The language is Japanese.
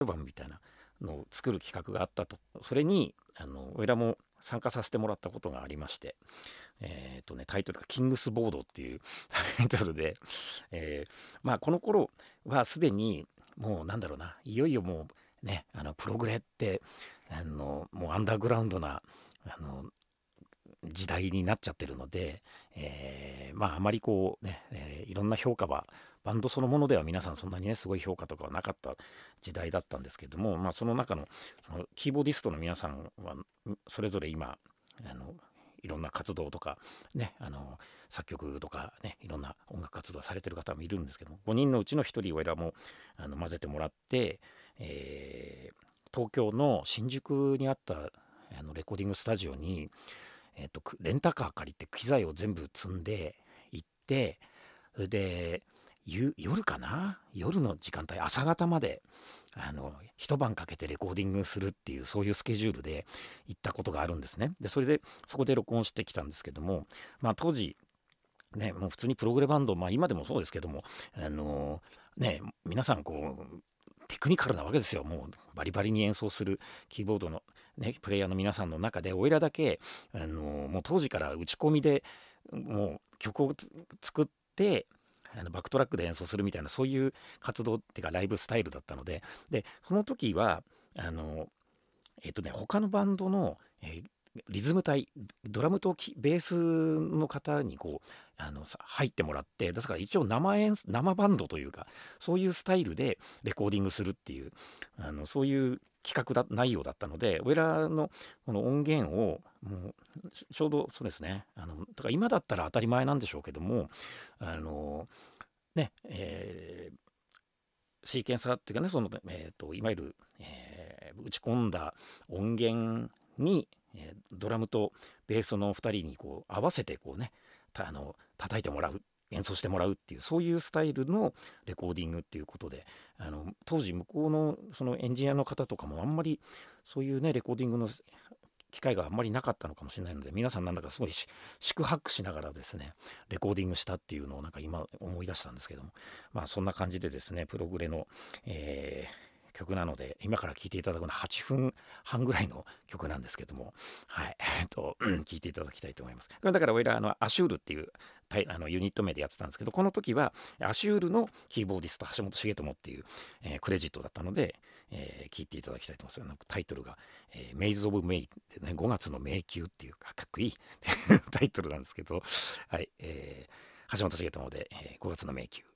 ルバムみたいなのを作る企画があったと。それに俺らも参加させてもらったことがありまして、タイトルがキングスボードっていうタイトルで、まあこの頃はすでにもうなんだろうな、いよいよもうね、プログレってもうアンダーグラウンドな時代になっちゃってるので、まああまりこうね、いろんな評価はバンドそのものでは皆さんそんなにねすごい評価とかはなかった時代だったんですけども、まあその中のそのキーボーディストの皆さんはそれぞれ今いろんな活動とかね、作曲とかね、いろんな音楽活動されてる方もいるんですけども、5人のうちの1人を俺らも混ぜてもらって、東京の新宿にあったレコーディングスタジオに、レンタカー借りて機材を全部積んで行って、それで夜かな、夜の時間帯、朝方まで一晩かけてレコーディングするっていう、そういうスケジュールで行ったことがあるんですね。でそれでそこで録音してきたんですけども、まあ当時ね、もう普通にプログレバンド、まあ今でもそうですけども、ね、皆さんこうテクニカルなわけですよ。もうバリバリに演奏するキーボードの、ね、プレイヤーの皆さんの中で、おいらだけもう当時から打ち込みでもう曲を作って、バックトラックで演奏するみたいな、そういう活動っていうかライブスタイルだったので、その時は他のバンドの、リズム隊、ドラムとベースの方にこう入ってもらって、ですから一応生バンドというか、そういうスタイルでレコーディングするっていうそういう企画内容だったので、俺らのこの音源をもうちょうどそうですね、だから今だったら当たり前なんでしょうけども、あのね、シーケンサーっていうかね、いわゆる、打ち込んだ音源に、ドラムとベースの2人にこう合わせてこうね、叩いてもらう、演奏してもらうっていう、そういうスタイルのレコーディングっていうことで、当時向こうのそのエンジニアの方とかもあんまりそういうねレコーディングの機会があんまりなかったのかもしれないので、皆さんなんだかすごい四苦八苦しながらですねレコーディングしたっていうのをなんか今思い出したんですけども、まあそんな感じでですね、プログレの、曲なので、今から聴いていただくのは8分半ぐらいの曲なんですけども、はい、聴いていただきたいと思います。これだから俺らアシュールっていうユニット名でやってたんですけど、この時はアシュールのキーボーディスト橋本重友っていう、クレジットだったので、聴いていただきたいと思います。タイトルが、メイズ・オブ・メイってね、5月の迷宮っていうかっこいいタイトルなんですけど、はい、橋本重友で、5月の迷宮。